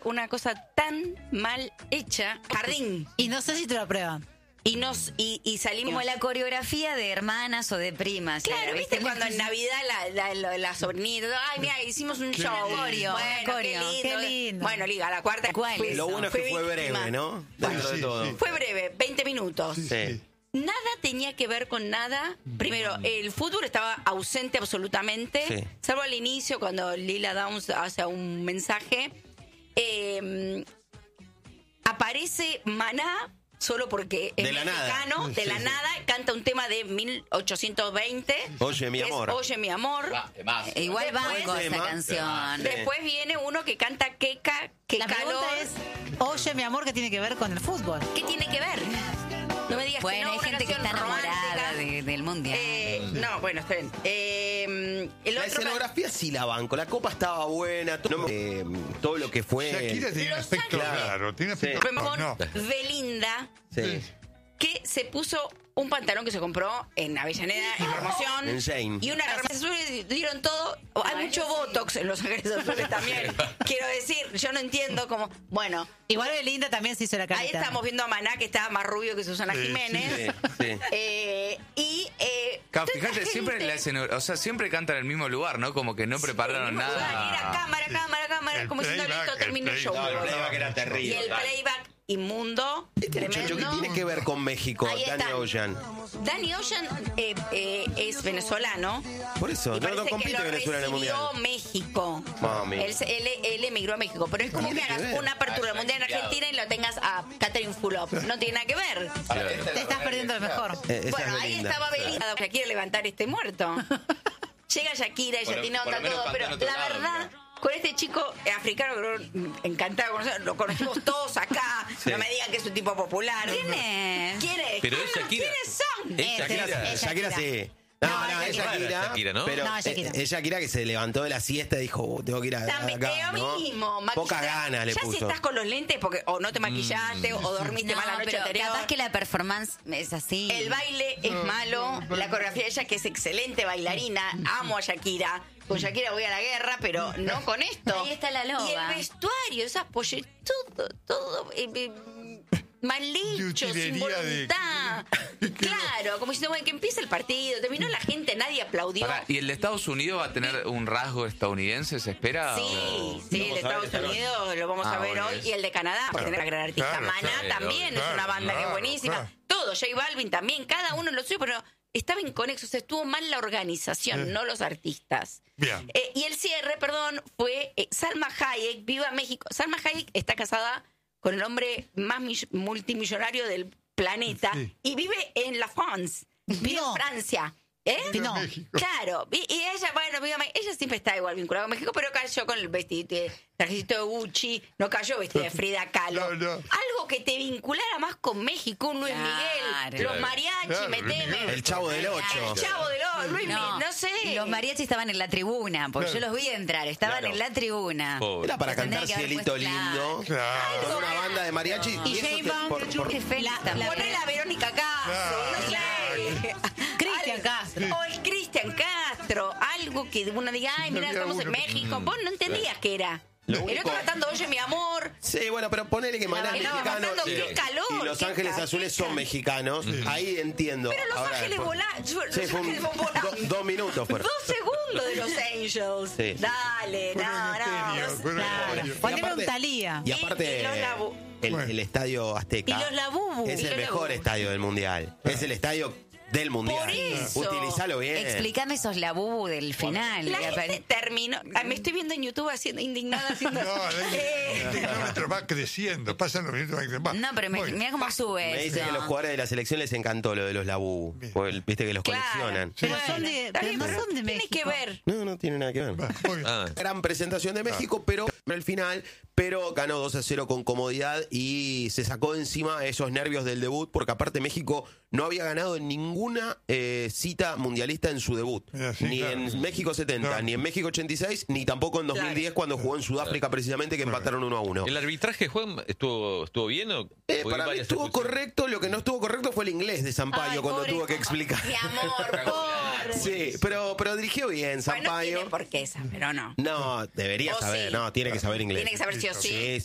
una cosa tan mal hecha. Jardín. Y no sé si te lo aprueban. Y salimos. Como la coreografía de hermanas o de primas. Claro, ¿viste? Cuando en Navidad la sobrinita, ay, mira, hicimos un show. Coreo, Bueno, coreo, qué lindo. Bueno, Liga, la cuarta. ¿Cuál es? Lo bueno es que fue víctima. breve, ¿no? Dentro de todo. Fue breve, 20 minutos. Sí. Nada tenía que ver con nada. Primero, el fútbol estaba ausente absolutamente, Sí. salvo al inicio cuando Lila Downs hace un mensaje. Aparece Maná solo porque es De la nada. mexicano, de la nada, canta un tema de 1820. Oye, mi que es amor. Oye, mi amor. Igual Después- banco esa tema. canción. Después viene uno que canta Queca, que La calor. pregunta es, oye, mi amor, ¿qué tiene que ver con el fútbol? ¿Qué tiene que ver? No me digas que Bueno, no, hay una gente que canción está enamorada romántica. del mundial. No, bueno, está bien. El La otro escenografía sí la banco. La copa estaba buena. Todo lo que fue. Shakira tiene un Los aspecto Ángeles. raro. Tiene aspecto con no. Belinda, Sí. que se puso un pantalón que se compró en Avellaneda en promoción En Shane. y una remera azul, dieron todo. Hay mucho botox en Los Ángeles Azules también. Quiero decir, yo no entiendo cómo. Bueno, Igual Belinda también se hizo la carita. ahí estamos viendo a Maná, que estaba más rubio que Susana Sí, Jiménez. Sí. Claro, toda fíjate, esta siempre gente- siempre cantan en el mismo lugar, ¿no? Como que no prepararon Mira, nada. cámara, El como diciendo playback, listo, termina el show. No, el playback era Y terrible. el playback inmundo, Este muchacho, ¿qué tremendo. tiene que ver con México? Ahí Danny está. Ocean. Danny Ocean es venezolano. Por eso, Y no parece compite que lo Venezuela en el recibió mundial. México. Mami. Él emigró a México. Pero es como que tiene que hagas ver? una apertura del mundial en Argentina y lo tengas a Catherine Fulop. No tiene nada que ver. Te estás perdiendo lo mejor. Esa Bueno, es ahí Belinda. estaba Belinda, que quiere levantar este muerto. Llega Shakira, ella Por- tiene por onda lo menos todo, canta pero en otro la lado, verdad, con este chico africano, encantado de conocerlo, lo conocimos todos acá. Sí. No me digan que es un tipo popular. ¿Quién es? ¿Quién es? Pero es Shakira. ¿Quiénes son? Es Shakira. Shakira sí. No, es Shakira. ¿no? Pero No, es Shakira. es Shakira que se levantó de la siesta y dijo, tengo que ir a También, acá, lo ¿no? mismo, Pocas maquillaje. ganas le ya puso. si estás con los lentes porque o no te maquillaste o dormiste No, mal la noche pero anterior. capaz que la performance es así. El baile es malo, la coreografía de ella que es excelente bailarina, amo a Shakira. Con Shakira voy a la guerra, pero no con esto. Ahí está la loba. Y el vestuario, esas polleras, todo mal hecho, sin Utilería de- voluntad. Claro, como diciendo, bueno, que empieza el partido, terminó la gente, nadie aplaudió. Pará, ¿y el de Estados Unidos va a tener un rasgo estadounidense, se espera? Sí, o- sí, el de Estados Unidos lo vamos a ver bueno, hoy eso. y el de Canadá, porque tener la gran artista claro, Maná claro, también es claro, una banda que es claro, buenísima. claro. Todo, J Balvin también, cada uno lo suyo, pero estaban inconexos, estuvo mal la organización, no los artistas. Bien. Y el cierre, perdón, fue Salma Hayek, Viva México. Salma Hayek está casada con el hombre más multimillonario del planeta Sí. y vive en La France, vive No. en Francia. No. México. Claro, y ella, bueno, ella siempre está igual vinculada con México, pero cayó con el vestido, trajecito de Gucci, no cayó vestido de Frida Kahlo. No. Algo que te vinculara más con México, un Luis Claro. Miguel, los mariachi, Claro, Luis meteme. Miguel. El Chavo del Ocho. El Chavo del Ocho, Luis Miguel, no sé. Y los mariachis estaban en la tribuna, porque yo los vi entrar, estaban Claro. en la tribuna. Pobre. Era para Se tendría cantar que haber Cielito puesto Lindo. Claro. Con una banda de mariachi. Y eso J-Balvin, Qué feliz también. Poné la Verónica Castro, Claro. no sé. Cristian Castro. O el Cristian Castro, algo que uno diga, ay, mira, había estamos en uno. México. Vos no entendías qué era. Lo El único- otro cantando, oye, mi amor. Sí, bueno, pero ponele que Maná es bailaba mexicano matando, qué calor, y Los qué Ángeles calor. Azules son mexicanos. Ahí entiendo. Pero Los Ahora, Ángeles después- volaban. Sí, Los fue Ángeles van volando. 2 minutos fueron. 2 segundos de Los Angels. Sí. Dale, Fue un no. misterio, fue un Claro. misterio. Poneme aparte- un Talía. Y aparte, Y los Labu. el estadio Azteca Y los Labubu. es Y el los mejor Labubu. estadio del Mundial. Es el estadio del Mundial. Por eso. Utilizalo bien. Explícame esos labubu del final. La que gente apare- terminó. Me estoy viendo en YouTube haciendo indignada haciendo. No, el kilómetro va creciendo, pasan los minutos. Va. No, pero Muy- mira cómo sube Me eso. dice que a los jugadores de la selección les encantó lo de los Labubu. Viste que los coleccionan. Pero son de, Está bien, pero no pero son de tiene México. que ver. No tiene nada que ver. Va, muy bien. Ah, Gran presentación de México, pero al final, pero ganó 2-0 con comodidad y se sacó de encima esos nervios del debut, porque aparte México no había ganado en ninguna cita mundialista en su debut. Sí, Ni claro. en México 70, No. ni en México 86, ni tampoco en 2010 cuando jugó en Sudáfrica precisamente, que empataron 1-1. ¿El arbitraje, Juan, estuvo bien o...? Porque Para mí varias estuvo expulsiones. correcto, lo que no estuvo correcto fue el inglés de Sampaio Ay, cuando pobre- tuvo que explicar. Mi amor, pobre. Sí, pero dirigió bien Bueno, no Sampaio. tiene por qué esa, pero no. No, debería O saber, sí. no, tiene que saber inglés. Tiene que saber sí o sí. Sí,